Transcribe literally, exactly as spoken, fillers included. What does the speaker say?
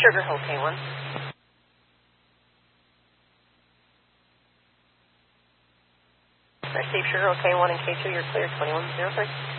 Sugar Hill K one. Receive Sugar Hill K one and K two, you're clear, twenty-one zero three.